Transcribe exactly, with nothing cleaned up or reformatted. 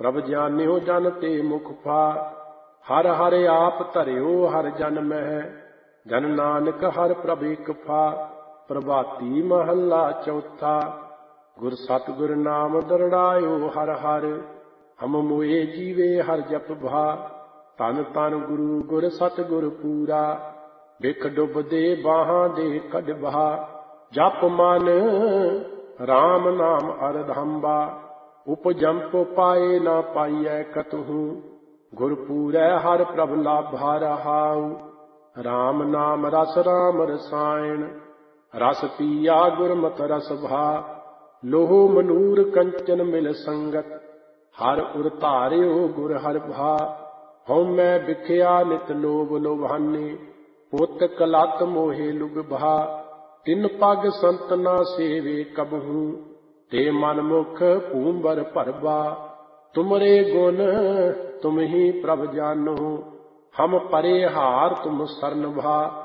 ਪ੍ਰਭ ਜਾਣਿਓ ਜਨ ਤੇ ਮੁਖ ਫਾ। ਹਰ ਹਰ ਆਪ ਧਰਿਓ ਹਰ ਜਨ ਮਹਿ, ਜਨ ਨਾਨਕ ਹਰ ਪ੍ਰਭ ਇਕ ਫਾ। ਪ੍ਰਭਾਤੀ ਮਹੱਲਾ ਚੌਥਾ। ਗੁਰ ਸਤਿਗੁਰ ਨਾਮ ਦਰੜਾਇਓ ਹਰ ਹਰ, ਹਮ ਮੋਏ ਜੀਵੇ ਹਰ ਜਪ ਭਾ। ਧਨ ਧਨ ਗੁਰੂ ਗੁਰ ਸਤਿਗੁਰ ਪੂਰਾ, ਬਿਖ ਡੁੱਬਦੇ ਬਾਹਾਂ ਦੇ ਕੱਢ ਬਹਾ। ਜਪ ਮਨ ਰਾਮ ਨਾਮ ਅਰਧੰਬਾ, ਉਪਜੰਪ ਪਾਏ ਨਾ ਪਾਈਐ ਕਤਹੂ। ਗੁਰ ਪੂਰੈ ਹਰ ਪ੍ਰਭ ਲਾਭਾ ਰਹਾਉ, ਰਾਮ ਨਾਮ ਰਸ ਰਾਮ ਰਸਾਇਣ। ਰਸ ਪੀਆ ਗੁਰਮਤਿ ਰਸ ਭਾ, ਲੋਹੁ ਮਨੂਰ ਕੰਚਨ ਮਿਲ ਸੰਗਤ। ਹਰ ਉਰ ਧਾਰਿਓ ਗੁਰ ਹਰਿ ਭਾ, ਹਉਮੈ ਬਿਖਿਆ ਨਿਤ ਲੋਭ ਲੋਭਾਨੇ। ਪੁੱਤ ਕਲਤ ਮੋਹਿ ਲੁਗ ਭਾ, ਤਿਨ ਪਗ ਸੰਤ ਨਾ ਸੇਵੇ ਕਬਹੂ। ਤੇ ਮਨ ਮੁਖ ਭੂੰਬਰ ਭਰਬਾ, ਤੁਮਰੇ ਗੁਣ ਤੁਮ ਹੀ ਪ੍ਰਭ ਜਾਨੋ। ਹਮ ਪਰੇ ਹਾਰ ਤੁਮ ਸਰਨ ਭਾ,